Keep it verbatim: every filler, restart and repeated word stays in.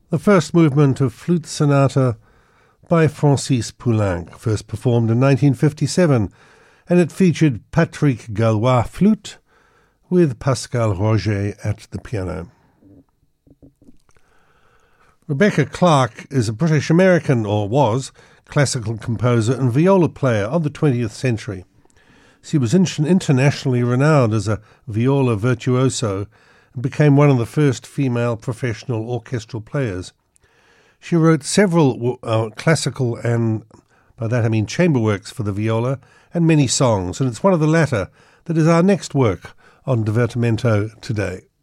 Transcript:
The first movement of Flute Sonata by Francis Poulenc, first performed in nineteen fifty-seven, and it featured Patrick Gallois flute with Pascal Roger at the piano. Rebecca Clark is a British-American, or was, classical composer and viola player of the twentieth century. She was internationally renowned as a viola virtuoso and became one of the first female professional orchestral players. She wrote several uh, classical and, by that I mean chamber works for the viola, and many songs, and it's one of the latter that is our next work on Divertimento today.